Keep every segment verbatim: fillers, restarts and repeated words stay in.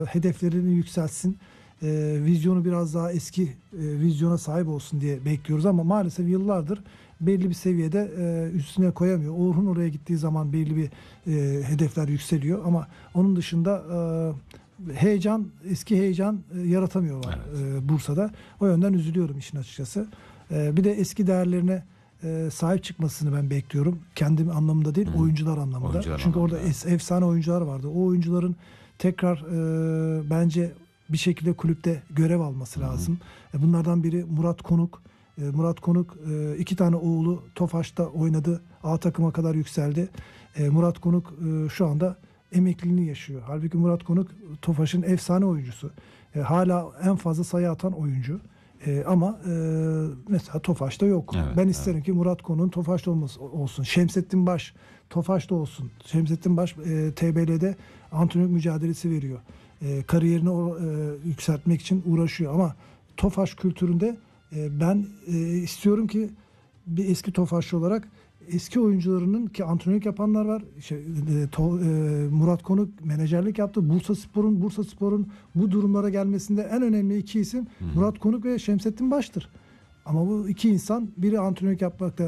hedeflerini yükseltsin. E, vizyonu biraz daha eski e, vizyona sahip olsun diye bekliyoruz ama maalesef yıllardır belli bir seviyede e, üstüne koyamıyor. Orhun oraya gittiği zaman belli bir e, hedefler yükseliyor ama onun dışında e, heyecan, eski heyecan e, yaratamıyorlar evet. e, Bursa'da. O yönden üzülüyorum işin açıkçası. E, bir de eski değerlerine e, sahip çıkmasını ben bekliyorum. Kendim anlamında değil, Hı. oyuncular anlamında. Oyuncular Çünkü anlamında. orada es, efsane oyuncular vardı. O oyuncuların tekrar e, bence bir şekilde kulüpte görev alması Hı-hı. lazım. E, bunlardan biri Murat Konuk. E, Murat Konuk e, iki tane oğlu Tofaş'ta oynadı. A takıma kadar yükseldi. E, Murat Konuk e, şu anda emekliliğini yaşıyor. Halbuki Murat Konuk Tofaş'ın efsane oyuncusu. E, hala en fazla sayı atan oyuncu. E, ama e, mesela Tofaş'ta yok. Evet, ben isterim evet. ki Murat Konuk'un Tofaş'ta olması olsun. Şemsettin Baş Tofaş'ta olsun. Şemsettin Baş e, T B L'de antrenörlük mücadelesi veriyor. E, kariyerini o, e, yükseltmek için uğraşıyor ama Tofaş kültüründe e, ben e, istiyorum ki bir eski Tofaşçı olarak eski oyuncularının ki antrenörlük yapanlar var. Şey, e, to, e, Murat Konuk menajerlik yaptı. Bursaspor'un Bursaspor'un bu durumlara gelmesinde en önemli iki isim Hı-hı. Murat Konuk ve Şemsettin Baş'tır. Ama bu iki insan biri antrenörlük yapmakta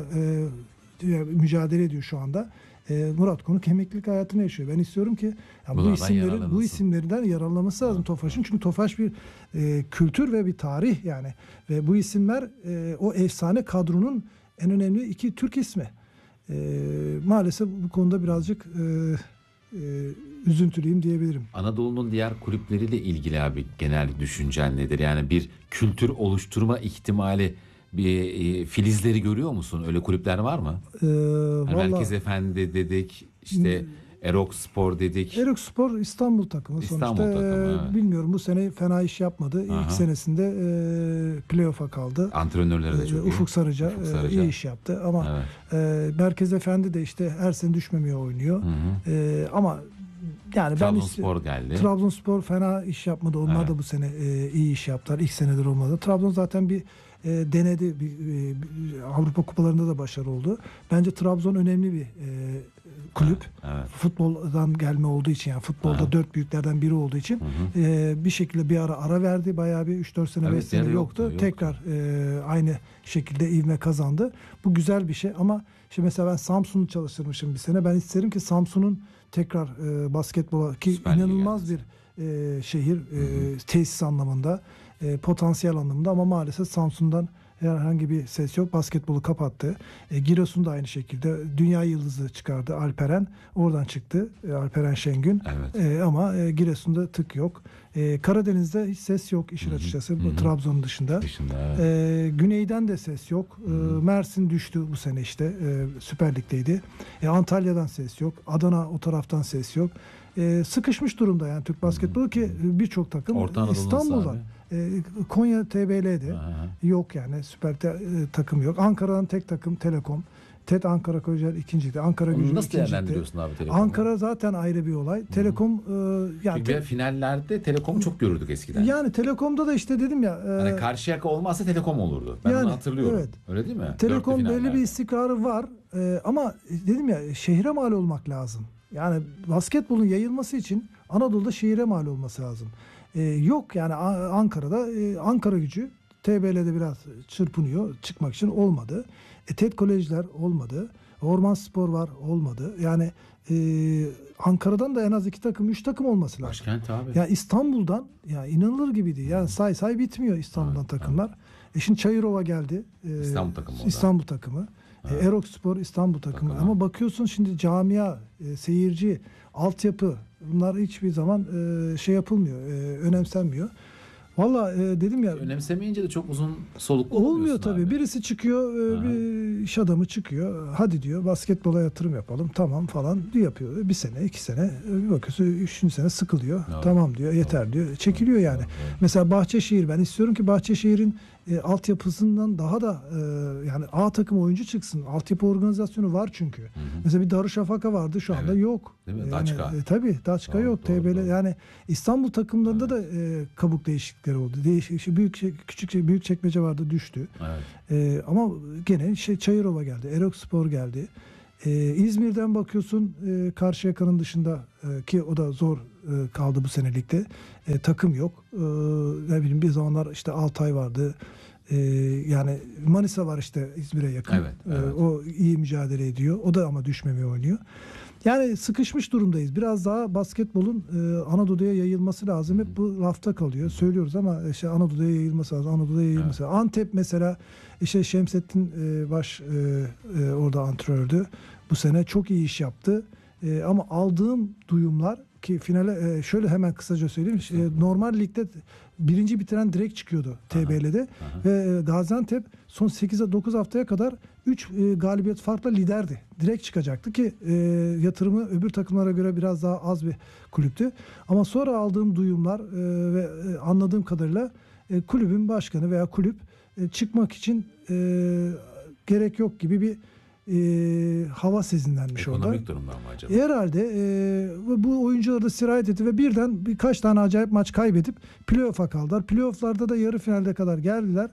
e, mücadele ediyor şu anda. E, Murat Konuk emeklilik hayatını yaşıyor. Ben istiyorum ki ya bu isimlerin bu isimlerden yararlanması lazım Tofaş'ın. Çünkü Tofaş bir e, kültür ve bir tarih yani. Ve bu isimler e, o efsane kadronun en önemli iki Türk ismi. E, maalesef bu konuda birazcık e, e, üzüntülüyüm diyebilirim. Anadolu'nun diğer kulüpleriyle ilgili abi genel düşüncen nedir? Yani bir kültür oluşturma ihtimali, bir e, filizleri görüyor musun? Öyle kulüpler var mı? Ee, yani vallahi, Merkez Efendi dedik, işte Erok Spor dedik. Erok Spor İstanbul takımı İstanbul sonuçta. takımı, evet. Bilmiyorum bu sene fena iş yapmadı. Aha. İlk senesinde e, playoff'a kaldı. Antrenörleri de çok iyi. Ufuk Sarıca, Ufuk Sarıca. E, iyi iş yaptı ama evet. e, Merkez Efendi de işte her sene düşmemeye oynuyor. E, ama yani Trabzonspor ben geldi. Trabzonspor fena iş yapmadı. Onlar evet. da bu sene e, iyi iş yaptılar. İlk senedir olmadı. Trabzon zaten bir e, denedi. Bir, e, bir, Avrupa kupalarında da başarılı oldu. Bence Trabzon önemli bir e, kulüp. Evet, evet. Futboldan gelme olduğu için yani futbolda evet. dört büyüklerden biri olduğu için hı hı. E, bir şekilde bir ara ara verdi. Bayağı bir üç dört sene evet, beş sene yoktu. yoktu. yoktu. Tekrar e, aynı şekilde ivme kazandı. Bu güzel bir şey ama işte mesela ben Samsun'u çalıştırmışım bir sene. Ben isterim ki Samsun'un tekrar e, basketbola ki Süper inanılmaz bir e, şehir e, tesis anlamında e, potansiyel anlamında ama maalesef Samsun'dan herhangi bir ses yok. Basketbolu kapattı. E, Giresun da aynı şekilde dünya yıldızı çıkardı Alperen. Oradan çıktı e, Alperen Şengün. Evet. E, ama e, Giresun'da tık yok. E, Karadeniz'de hiç ses yok işin Hı-hı. açıkçası. Hı-hı. Bu Trabzon dışında. dışında evet. e, Güney'den de ses yok. E, Mersin düştü bu sene işte. E, Süper Lig'deydi. E, Antalya'dan ses yok. Adana o taraftan ses yok. E, sıkışmış durumda yani Türk basketbolu ki birçok takım Orta İstanbul'dan. E, Konya T B L'de Aha. yok yani süper te, e, takım yok. Ankara'dan tek takım Telekom. T E D Ankara Kocaeli ikinciydi. Ankara Gücü ikinciydi. Nasıl değerlendiriyorsun abi Telekom'u? Ankara zaten ayrı bir olay. Telekom e, yani te- finallerde Telekom'u çok görürdük eskiden. Yani Telekom'da da işte dedim ya. E, hani Karşıyaka olmazsa Telekom olurdu. Ben yani, onu hatırlıyorum. Evet. Öyle değil mi? Telekom belli bir istikrarı var. E, ama dedim ya şehre mal olmak lazım. Yani basketbolun yayılması için Anadolu'da şehire mal olması lazım. Ee, yok yani Ankara'da e, Ankara Gücü T B L'de biraz çırpınıyor çıkmak için olmadı. E, T E D Kolejler olmadı. Orman Spor var olmadı. Yani e, Ankara'dan da en az iki takım, üç takım olması lazım. Başkent abi. Yani İstanbul'dan ya inanılır gibiydi. Yani say say bitmiyor İstanbul'dan evet, takımlar. Evet. E şimdi Çayırova geldi. E, İstanbul takımı. İstanbul takımı. Evet. E, Erok Spor İstanbul takımı. Takım. Ama bakıyorsun şimdi camia, e, seyirci, altyapı bunlar hiçbir zaman e, şey yapılmıyor, e, önemsenmiyor. Valla e, dedim ya. Önemsemeyince de çok uzun soluklu olmuyor tabii. Abi. Birisi çıkıyor, e, bir iş adamı çıkıyor. Hadi diyor basketbola yatırım yapalım. Tamam falan yapıyor. Bir sene, iki sene. Bir bakıyorsun üçüncü sene sıkılıyor. Evet. Tamam diyor, yeter evet. diyor. Çekiliyor yani. Evet, evet. Mesela Bahçeşehir. Ben istiyorum ki Bahçeşehir'in e, altyapısından daha da e, yani A takım oyuncu çıksın. Altyapı organizasyonu var çünkü. Hı hı. Mesela bir Darüşşafaka vardı şu anda evet. yok. Değil mi? Yani, Daçka. E, tabii Daçka doğru, yok. T B L yani İstanbul takımlarında evet. da e, kabuk değişiklikleri oldu. Değişik büyük şey, küçük şey, büyük çekmece vardı düştü. Evet. E, ama gene şey Çayırova geldi. Erok Spor geldi. E, İzmir'den bakıyorsun e, Karşıyaka'nın dışında e, ki o da zor e, kaldı bu senelikte. E, takım yok. E, ne bileyim bir zamanlar işte Altay vardı. E, yani Manisa var işte İzmir'e yakın. Evet, evet. E, o iyi mücadele ediyor. O da ama düşmemeye oynuyor. Yani sıkışmış durumdayız. Biraz daha basketbolun e, Anadolu'ya yayılması lazım. Hep bu lafta kalıyor. Söylüyoruz ama işte Anadolu'ya yayılması lazım. Anadolu'ya yayılması lazım. Antep mesela işte Şemsettin e, Baş e, e, orada antrenördü. Bu sene çok iyi iş yaptı. E, ama aldığım duyumlar ki finale e, şöyle hemen kısaca söyleyeyim. E, normal ligde birinci bitiren direkt çıkıyordu T B L'de. Ve e, Gaziantep son sekiz dokuz haftaya kadar üç e, galibiyet farkla liderdi. Direkt çıkacaktı ki e, yatırımı öbür takımlara göre biraz daha az bir kulüptü. Ama sonra aldığım duyumlar e, ve e, anladığım kadarıyla e, kulübün başkanı veya kulüp e, çıkmak için e, gerek yok gibi bir e, hava sezinlenmiş orada. Ekonomik durumdan mı acaba? Herhalde e, bu oyuncuları da sirayet etti ve birden birkaç tane acayip maç kaybedip playoff'a kaldılar. Playoff'larda da yarı finalde kadar geldiler.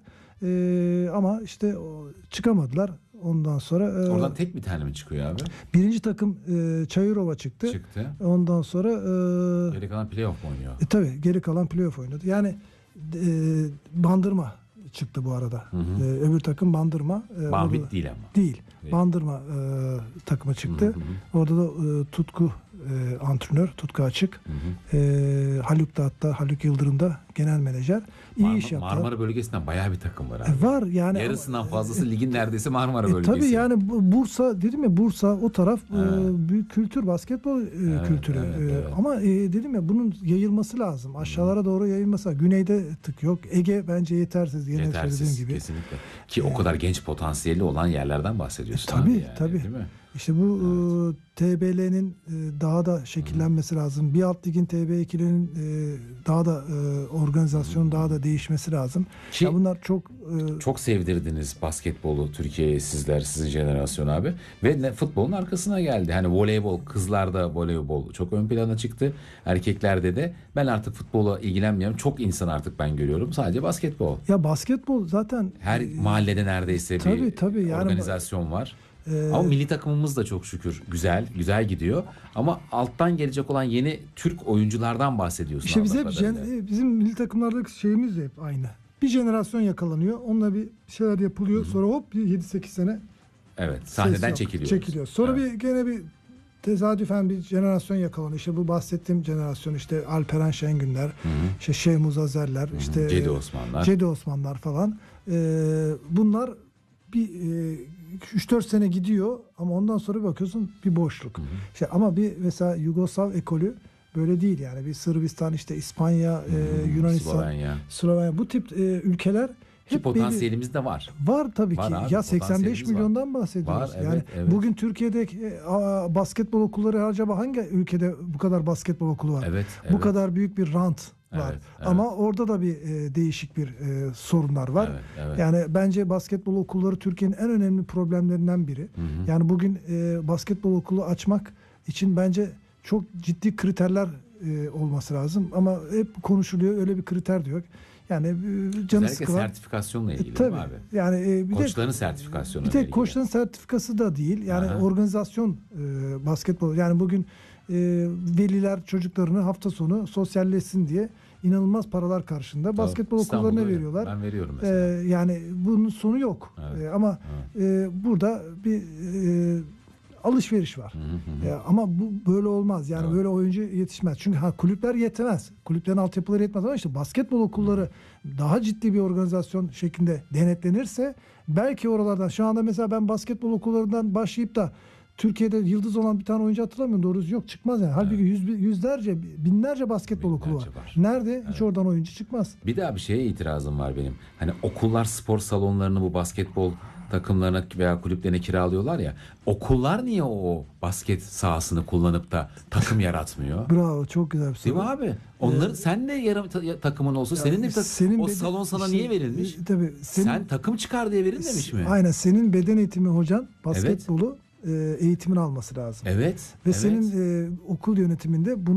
E, ama işte o, çıkamadılar. Ondan sonra e, Oradan tek bir tane mi çıkıyor abi? birinci takım e, Çayırova çıktı. Çıktı. Ondan sonra e, Geri kalan playoff mu oynuyor? e, tabii geri kalan playoff oynadı. Yani e, Bandırma çıktı bu arada. Hı hı. E, öbür takım Bandırma. E, Mahmut orada- değil ama. Değil. Değil. Bandırma e, takımı çıktı. Hı hı hı. Orada da e, Tutku e, antrenör, Tutku Açık. Hı hı. E, Haluk da hatta Haluk Yıldırım da genel menajer. İyi Marmara, iş yaptılar. Marmara bölgesinden bayağı bir takım var abi. E, var yani. Yarısından fazlası ligin neredeyse Marmara E, bölgesi. tabii yani bu- Bursa dedim ya Bursa o taraf e, Evet. büyük kültür basketbol e, Evet, kültürü. evet, E, evet. Ama e, dedim ya bunun yayılması lazım. Aşağılara doğru yayılması lazım. Güneyde tık yok. Ege bence yetersiz. Yine Yetersiz söylediğim gibi. kesinlikle. Ki o kadar genç potansiyeli olan yerlerden bahsediyorsun E, tabii, abi yani, tabii. değil mi? İşte bu e, T B L'nin e, daha da şekillenmesi lazım. Bir alt ligin T B ikilerinin e, daha da e, organizasyonun daha da değişmesi lazım. Ki- Ya bunlar çok e, Çok sevdirdiniz basketbolu Türkiye'ye sizler, sizin jenerasyon abi. Ve ne, futbolun arkasına geldi. Hani voleybol, kızlarda voleybol çok ön plana çıktı. Erkeklerde de ben artık futbola ilgilenmiyorum. Çok insan artık ben görüyorum. Sadece basketbol. ya basketbol zaten Her mahallede neredeyse tabii, bir tabii. Yani- organizasyon var. e, Ama milli takımımız da çok şükür güzel, güzel gidiyor. Ama alttan gelecek olan yeni Türk oyunculardan bahsediyorsun. işte biz hep anladığım jen- kadarıyla. e, bizim milli takımlardaki şeyimiz de hep aynı. Bir jenerasyon yakalanıyor. Onunla bir şeyler yapılıyor. Sonra hop yedi sekiz sene Evet, ses sahneden yok, çekiliyoruz. çekiliyor. Sonra Evet. bir gene bir tesadüfen bir jenerasyon yakalanıyor. İşte bu bahsettiğim jenerasyon işte Alperen Şengünler, işte Şeyh Muzazerler, işte Cedi e, Osmanlar. Cedi Osmanlar falan. Ee, bunlar bir e, üç dört sene gidiyor ama ondan sonra bir bakıyorsun bir boşluk. İşte ama bir mesela Yugoslav ekolü böyle değil yani. Bir Sırbistan işte İspanya, e, Yunanistan, Slovenya. Slovenya bu tip e, ülkeler Ki hep belli- potansiyelimiz de var. var tabii Var ki. abi, Ya seksen beş potansiyelimiz var. milyondan bahsediyoruz. Var, evet, yani evet. bugün Türkiye'de e, a- basketbol okulları acaba hangi ülkede bu kadar basketbol okulu var? Evet, Bu evet. kadar büyük bir rant var. Evet, evet. Ama orada da bir e, değişik bir e, sorunlar var. Evet, evet. Yani bence basketbol okulları Türkiye'nin en önemli problemlerinden biri. Yani bugün e, basketbol okulu açmak için bence çok ciddi kriterler e, olması lazım. Ama hep konuşuluyor öyle bir kriter de yok. Yani e, canı Özellikle sıkılan. sertifikasyonla E, ilgili tabii. değil mi abi? Yani e, bir de Koçların sertifikasyonu. bir tek koçların sertifikası da değil. Yani Aha. organizasyon e, basketbol. Yani bugün e, veliler çocuklarını hafta sonu sosyalleşsin diye inanılmaz paralar karşında basketbol okullarına veriyorlar. Ben veriyorum E, mesela. yani bunun sonu yok. Evet. E, ama e, burada bir e, alışveriş var. E, ama bu böyle olmaz. Yani Evet. böyle oyuncu yetişmez. Çünkü ha kulüpler yetmez. Kulüplerin altyapıları yetmez ama işte basketbol okulları daha ciddi bir organizasyon şeklinde denetlenirse belki oralardan şu anda mesela ben basketbol okullarından başlayıp da Türkiye'de yıldız olan bir tane oyuncu hatırlamıyorum doğrusu yok çıkmaz yani. Halbuki yüz, yüzlerce binlerce basketbol okulu var. Binlerce var. Nerede? Hiç oradan oyuncu çıkmaz. Bir daha bir şeye itirazım var benim. Hani okullar spor salonlarını bu basketbol takımlarına veya kulüplerine kiralıyorlar ya. Okullar niye o basket sahasını kullanıp da takım yaratmıyor? Bravo çok güzel bir soru. Değil mi abi? Onların sen de yarım ta- takımın olsa senin de bir tak- Senin o beden- salon sana işte, niye verilmiş? e, tabii senin, Sen takım çıkar diye verilmemiş mi? Aynen senin beden eğitimi hocan basketbolu e, eğitimini alması lazım. Evet. Ve evet. senin e, okul yönetiminde buna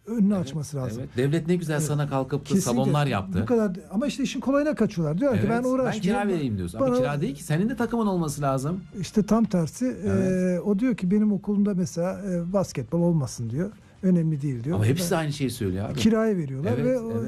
önünü açması lazım. Evet. Devlet ne güzel sana kalkıp da Kesinlikle. salonlar yaptı. Bu kadar, ama işte işin kolayına kaçıyorlar. Diyor ki Evet, ben uğraşmayayım. ben kira vereyim diyorsun. Ama Bana- kira değil ki. Senin de takımın olması lazım. İşte tam tersi. Evet. e, o diyor ki benim okulumda mesela e, basketbol olmasın diyor. Önemli değil diyor. Ama hepsi Ben- de aynı şeyi söylüyor abi. kiraya veriyorlar Evet, ve o evet.